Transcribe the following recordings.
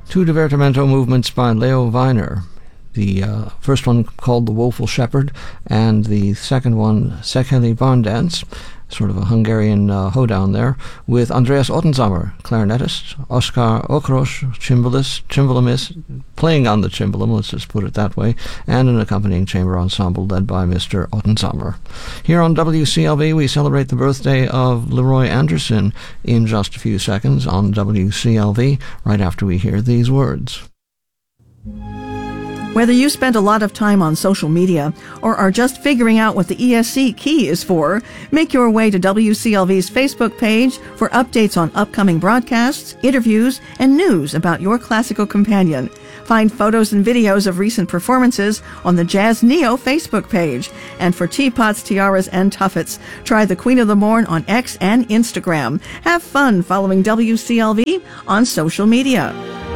Two divertimento movements by Leo Weiner. The first one called The Woeful Shepherd, and the second one, Szekely Barn Dance, sort of a Hungarian hoedown there, with Andreas Ottensammer, clarinetist, Oskar Okros, cimbalist, playing on the cimbalum, let's just put it that way, and an accompanying chamber ensemble led by Mr. Ottensammer. Here on WCLV, we celebrate the birthday of Leroy Anderson in just a few seconds on WCLV, right after we hear these words. Whether you spend a lot of time on social media or are just figuring out what the ESC key is for, make your way to WCLV's Facebook page for updates on upcoming broadcasts, interviews, and news about your classical companion. Find photos and videos of recent performances on the Jazz Neo Facebook page. And for teapots, tiaras, and tuffets, try the Queen of the Morn on X and Instagram. Have fun following WCLV on social media.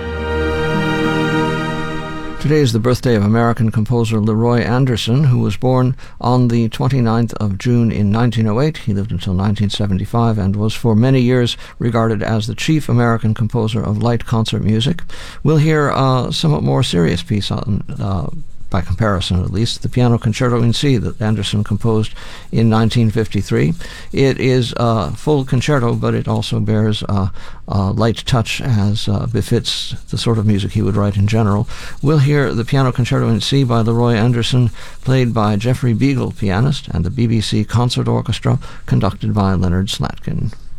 Today is the birthday of American composer Leroy Anderson, who was born on the 29th of June in 1908. He lived until 1975 and was for many years regarded as the chief American composer of light concert music. We'll hear a somewhat more serious piece on by comparison at least, the Piano Concerto in C that Anderson composed in 1953. It is a full concerto, but it also bears a light touch as befits the sort of music he would write in general. We'll hear the Piano Concerto in C by Leroy Anderson, played by Jeffrey Beagle, pianist, and the BBC Concert Orchestra, conducted by Leonard Slatkin.